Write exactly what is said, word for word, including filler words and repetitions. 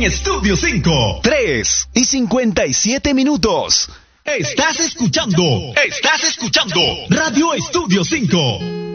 en Estudio cinco. tres y cincuenta y siete minutos. Estás escuchando, estás escuchando Radio Estudio cinco.